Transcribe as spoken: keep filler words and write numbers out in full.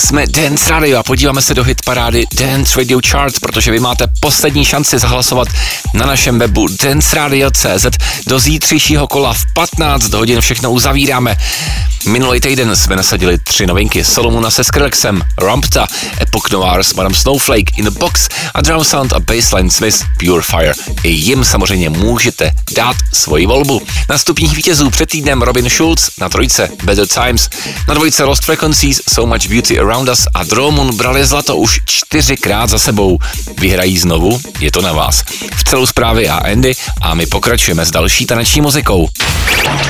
jsme Dance Radio a podíváme se do hitparády Dance Radio Charts, protože vy máte poslední šanci zahlasovat na našem webu dance radio tečka cé zet. Do zítřejšího kola v patnáct hodin všechno uzavíráme. Minulý týden jsme nasadili tři novinky: Solomona se Skrillexem, Rumpta, Epoch Noir s Madame Snowflake, In the Box a Drum Sound a Bassline Smith, Pure Fire. I jim samozřejmě můžete dát svoji volbu. Na stupních vítězů před týdnem Robin Schulz, na trojce Better Times, na dvojce Lost Frequencies, So Much Beauty Around Us a Dromon brali zlato už čtyřikrát za sebou. Vyhrají znovu? Je to na vás. V celou zprávy a Andy a my pokračujeme s další taneční muzikou.